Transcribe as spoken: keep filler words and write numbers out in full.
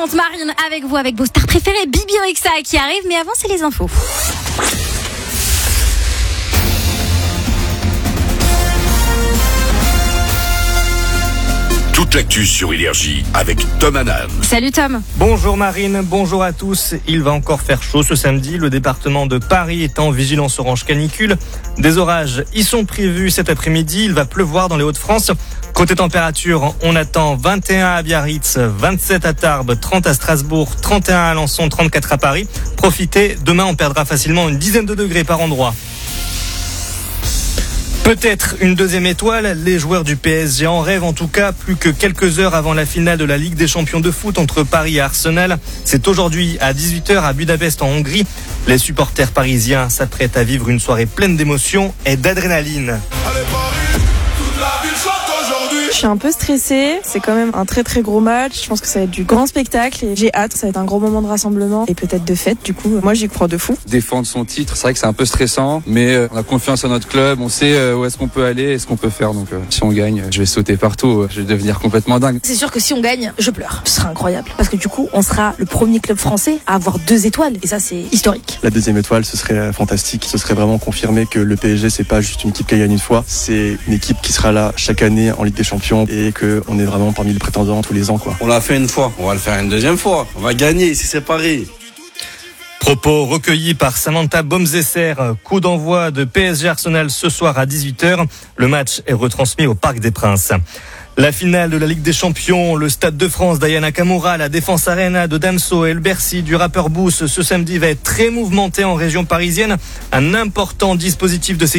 présente Marine avec vous, avec vos stars préférées, Bibi Rexha qui arrive, mais avant c'est les infos. Toute l'actu sur Énergie avec Tom Hanan. Salut Tom. Bonjour Marine, bonjour à tous. Il va encore faire chaud ce samedi. Le département de Paris est en vigilance orange canicule. Des orages y sont prévus cet après-midi. Il va pleuvoir dans les Hauts-de-France. Côté température, on attend vingt et un à Biarritz, vingt-sept à Tarbes, trente à Strasbourg, trente et un à Alençon, trente-quatre à Paris. Profitez, demain on perdra facilement une dizaine de degrés par endroit. Peut-être une deuxième étoile, les joueurs du P S G en rêvent en tout cas, plus que quelques heures avant la finale de la Ligue des champions de foot entre Paris et Arsenal. C'est aujourd'hui à dix-huit heures à Budapest en Hongrie. Les supporters parisiens s'apprêtent à vivre une soirée pleine d'émotions et d'adrénaline. Allez Paris, toute la ville chante aujourd'hui. Je suis un peu stressée, c'est quand même un très très gros match, je pense que ça va être du grand spectacle et j'ai hâte, ça va être un gros moment de rassemblement et peut-être de fête, du coup moi j'y crois de fou. Défendre son titre, c'est vrai que c'est un peu stressant, mais on a confiance en notre club, on sait où est-ce qu'on peut aller et ce qu'on peut faire, donc si on gagne, je vais sauter partout, je vais devenir complètement dingue. C'est sûr que si on gagne, je pleure, ce sera incroyable, parce que du coup on sera le premier club français à avoir deux étoiles et ça c'est historique. La deuxième étoile, ce serait fantastique, ce serait vraiment confirmer que le P S G c'est pas juste une équipe qui gagne une fois, c'est une équipe qui sera là chaque année en Ligue des Champions et qu'on est vraiment parmi les prétendants tous les ans, quoi. On l'a fait une fois, on va le faire une deuxième fois. On va gagner si c'est Paris. Propos recueillis par Samantha Bomzesser. Coup d'envoi de P S G Arsenal ce soir à dix-huit heures. Le match est retransmis au Parc des Princes. La finale de la Ligue des Champions, le Stade de France d'Ayana Kamura, la Défense Arena de Damso et le Bercy du rappeur Booth ce samedi va être très mouvementé en région parisienne. Un important dispositif de sécurité